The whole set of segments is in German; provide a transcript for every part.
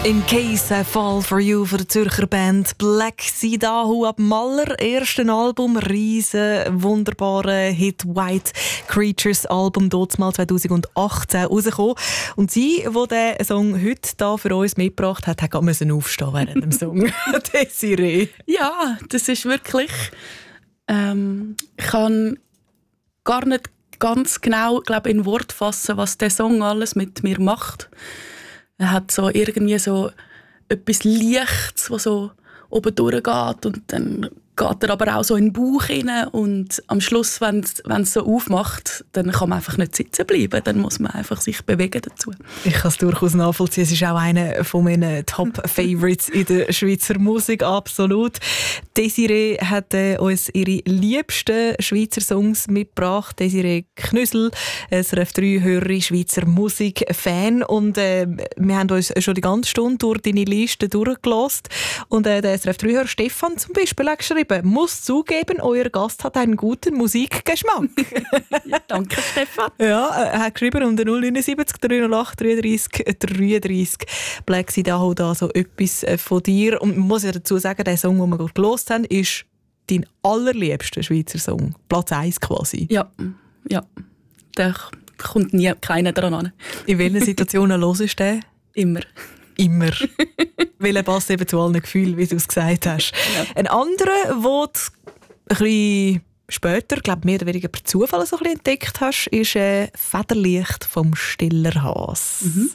«In Case I Fall For You» von der Zürcher Band Black Sidahu ab dem allerersten Album, riesen wunderbare Hit «White Creatures» Album, dort mal 2018 rausgekommen. Und sie, die diesen Song heute hier für uns mitgebracht hat, musste aufstehen während dem Song. Desiree. Ja, das ist wirklich... ich kann gar nicht ganz genau, glaube in Wort fassen, was der Song alles mit mir macht. Er hat so irgendwie so etwas Lichtes, das so oben durchgeht und dann geht er aber auch so in den Bauch rein und am Schluss, wenn es so aufmacht, dann kann man einfach nicht sitzen bleiben, dann muss man einfach sich bewegen dazu. Ich kann es durchaus nachvollziehen, es ist auch einer von meinen Top-Favorites in der Schweizer Musik, absolut. Desiree hat uns ihre liebsten Schweizer Songs mitgebracht. Desiree Knüssel, SRF 3-Hörerin, Schweizer Musik-Fan, und wir haben uns schon die ganze Stunde durch deine Liste durchgelassen und der SRF 3-Hörer Stefan zum Beispiel hat geschrieben, muss zugeben, euer Gast hat einen guten Musikgeschmack. Ja, danke, Stefan. Ja, er hat geschrieben unter 079 308 33 33. Black Sidahu, da so etwas von dir. Und man muss ja dazu sagen, der Song, den wir gerade gehört haben, ist dein allerliebster Schweizer Song. Platz 1 quasi. Ja. Da kommt nie keiner dran an. In welchen Situationen hörst du den? Immer. Immer. Weil er passt eben zu allen Gefühlen, wie du es gesagt hast. Ja. Ein anderer, den du ein bisschen später, glaube mehr oder weniger per Zufall so ein bisschen entdeckt hast, ist «Federlicht» vom Stiller Has. Mhm.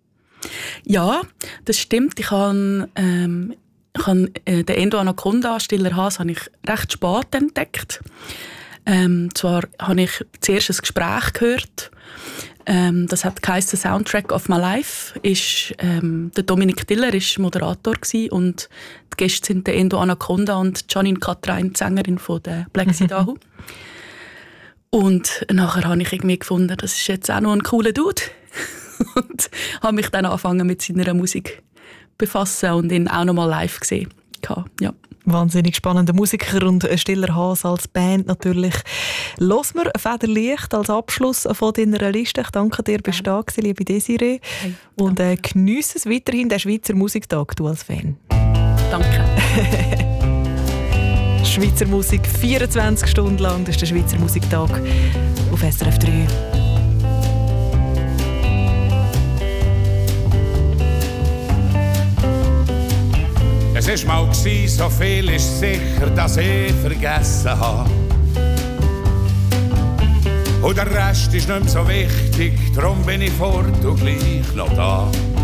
Ja, das stimmt. Ich habe den Endo Anaconda, Stiller Has, habe ich recht spät entdeckt. Zwar habe ich zuerst ein Gespräch gehört. Das hat geheißen «Soundtrack of my life». Der Dominik Diller war Moderator und die Gäste sind der Endo Anaconda und Janine Katrein, die Sängerin von der Black Sidahu. Und nachher habe ich irgendwie gefunden, das ist jetzt auch noch ein cooler Dude. Und habe mich dann angefangen mit seiner Musik befassen und ihn auch noch mal live gesehen. Ja. Wahnsinnig spannender Musiker und Stiller Has als Band natürlich. Los mir «Federlicht» als Abschluss von deiner Liste. Ich danke dir, bist du da gewesen, liebe Desiree. Hey, und geniesse es weiterhin, den Schweizer Musiktag, du als Fan. Danke. Schweizer Musik 24 Stunden lang, das ist der Schweizer Musiktag auf SRF 3. Es war mal, so viel ist sicher, dass ich vergessen habe. Und der Rest ist nicht mehr so wichtig, darum bin ich fort und gleich noch da.